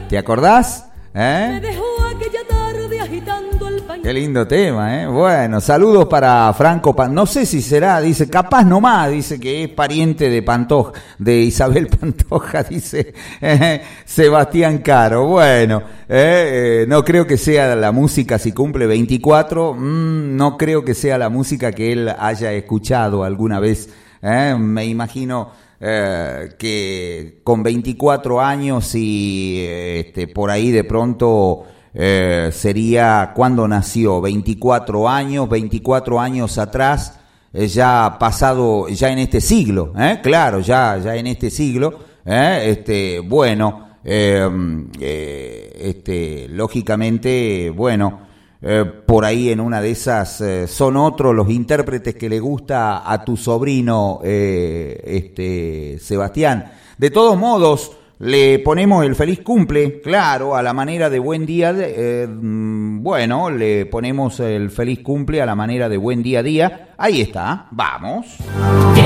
¿Te acordás? Me dejó aquella tarde agitando el pañuelo. Qué lindo tema, ¿eh? Bueno, saludos para Franco no sé si será, dice, capaz nomás, dice que es pariente de Pantoja, de Isabel Pantoja, dice Sebastián Caro. Bueno, no creo que sea la música, si cumple 24, no creo que sea la música que él haya escuchado alguna vez. Me imagino que con 24 años y por ahí de pronto sería cuando nació, 24 años atrás, ya pasado, ya en este siglo, claro, ya en este siglo, bueno, lógicamente, bueno, por ahí en una de esas son otros los intérpretes que le gusta a tu sobrino Sebastián. De todos modos, le ponemos el feliz cumple, claro, a la manera de buen día, bueno, le ponemos el feliz cumple a la manera de buen día a día. Ahí está, vamos.